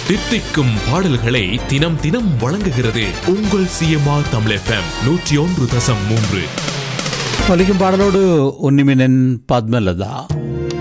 தித்திக்கும் பாடல்களை தினம் தினம் வழங்குகிறது உங்கள் சிஎம்ஆர் தமிழ் FM 101.3. ஒலிக்கும் பாடலோடு உன்னிமினன் பத்மலதா